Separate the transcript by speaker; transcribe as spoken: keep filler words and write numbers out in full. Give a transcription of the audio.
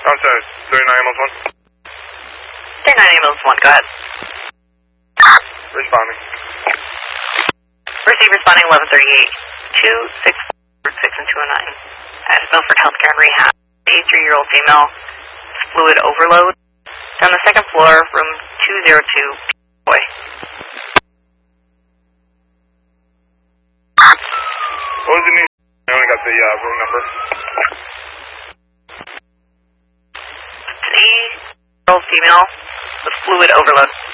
Speaker 1: I'm sorry, thirty-nine ambulance one.
Speaker 2: thirty-nine ambulance one, go ahead.
Speaker 1: Responding.
Speaker 2: Receive responding eleven thirty-eight, two six four six and two oh nine. At Milford Healthcare and Rehab. eighty-three-year-old female, fluid overload. On the second floor, room two oh two, boy.
Speaker 1: What was the name? I only got the uh, room number.
Speaker 2: eighty-year-old female with fluid overload.